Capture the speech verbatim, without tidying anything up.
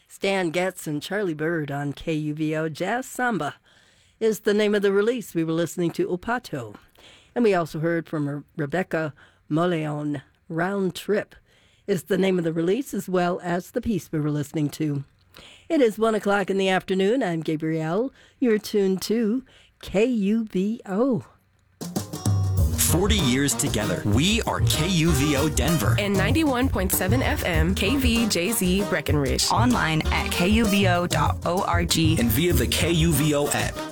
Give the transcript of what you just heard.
Stan Getz and Charlie Bird on K U V O. Jazz Samba is the name of the release. We were listening to Opato. And we also heard from Re- Rebecca Moleon. Round Trip is the name of the release, as well as the piece we were listening to. It is one o'clock in the afternoon. I'm Gabrielle. You're tuned to K U V O. forty years together. We are K U V O Denver. And ninety-one point seven F M K V J Z Breckenridge. Online at K U V O dot org. And via the K U V O app.